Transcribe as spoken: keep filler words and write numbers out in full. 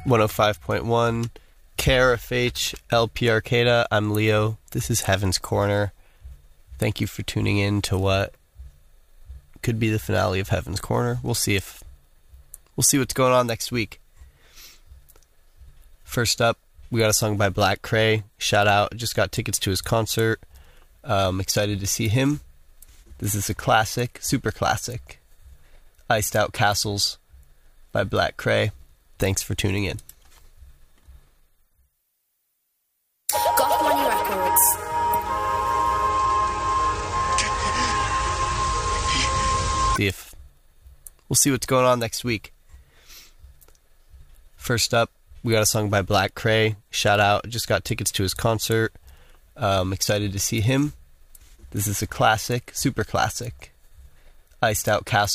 one oh five point one, K R F H, L P Arcata. I'm Leo. This is Heaven's Corner. Thank you for tuning in to what could be the finale of Heaven's Corner. We'll see if we'll see what's going on next week. First up, we got a song by Black Cray. Shout out. Just got tickets to his concert. Um, excited to see him. This is a classic, super classic. Iced Out Castles by Black Cray. Thanks for tuning in. Goth Money Records. See if we'll see what's going on next week. First up, we got a song by Black Cray. Shout out. Just got tickets to his concert. Um, excited to see him. This is a classic, super classic. Iced Out Castles